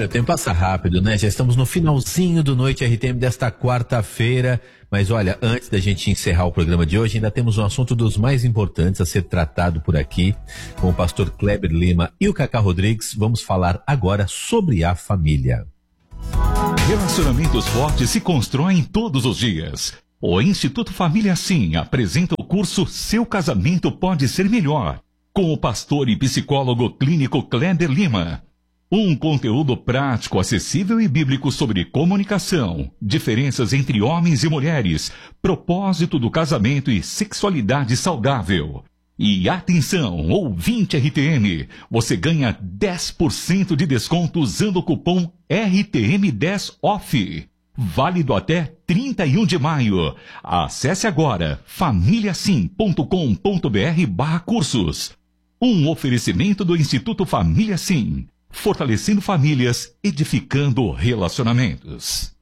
O tempo passa rápido, né? Já estamos no finalzinho do Noite RTM desta quarta-feira. Mas olha, antes da gente encerrar o programa de hoje, ainda temos um assunto dos mais importantes a ser tratado por aqui, com o pastor Kleber Lima e o Cacá Rodrigues. Vamos falar agora sobre a família. Relacionamentos fortes se constroem todos os dias. O Instituto Família Sim apresenta o curso Seu Casamento Pode Ser Melhor, com o pastor e psicólogo clínico Kleber Lima. Um conteúdo prático, acessível e bíblico sobre comunicação, diferenças entre homens e mulheres, propósito do casamento e sexualidade saudável. E atenção, ouvinte RTM, você ganha 10% de desconto usando o cupom RTM10OFF. Válido até 31 de maio. Acesse agora famíliasim.com.br/cursos. Um oferecimento do Instituto Família Sim. Fortalecendo famílias, edificando relacionamentos.